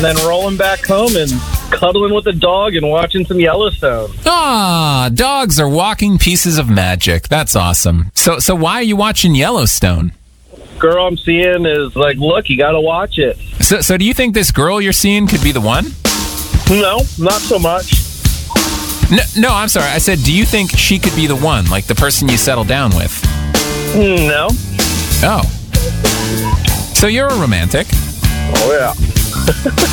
then rolling back home and cuddling with the dog and watching some Yellowstone. Ah, dogs are walking pieces of magic. That's awesome. So why are you watching Yellowstone? Girl I'm seeing is like, look, you got to watch it. So do you think this girl you're seeing could be the one? No, not so much. No, I'm sorry. I said, do you think she could be the one, like the person you settle down with? No. Oh. So you're a romantic? Oh, yeah.